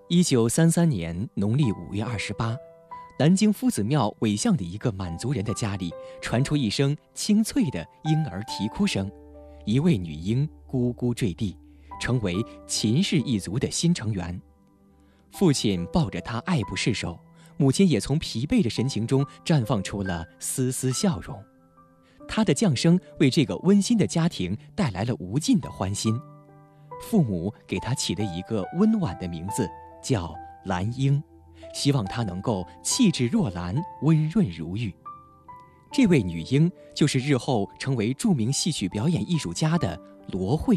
1933年农历5月28，南京夫子庙尾巷的一个满族人的家里传出一声清脆的婴儿啼哭声，一位女婴咕咕坠地，成为秦氏一族的新成员。父亲抱着她爱不释手，母亲也从疲惫的神情中绽放出了丝丝笑容。她的降生为这个温馨的家庭带来了无尽的欢欣。父母给她起了一个温婉的名字，叫兰英，希望她能够气质若兰，温润如玉。这位女婴就是日后成为著名戏曲表演艺术家的罗慧。